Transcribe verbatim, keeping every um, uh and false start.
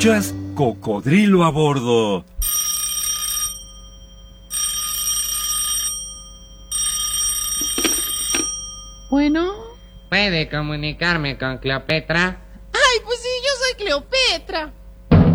Escuchas Cocodrilo a Bordo. Bueno. ¿Puede comunicarme con Cleopatra? Ay, pues sí, yo soy Cleopatra.